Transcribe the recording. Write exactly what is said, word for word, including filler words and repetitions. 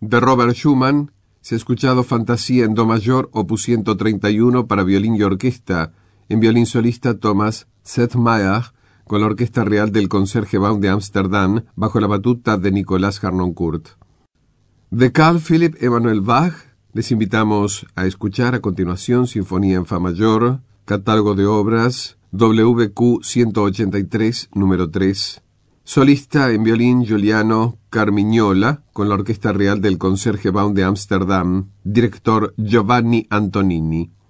De Robert Schumann se ha escuchado Fantasía en Do mayor, opus ciento treinta y uno para violín y orquesta, en violín solista Thomas Zetmayer, con la Orquesta Real del Concertgebouw de Ámsterdam, bajo la batuta de Nicolás Harnoncourt. De Carl Philipp Emanuel Bach les invitamos a escuchar a continuación Sinfonía en Fa mayor, catálogo de obras W Q ciento ochenta y tres, número tres. Solista en violín Giuliano Carmignola, con la Orquesta Real del Concertgebouw de Ámsterdam, director Giovanni Antonini.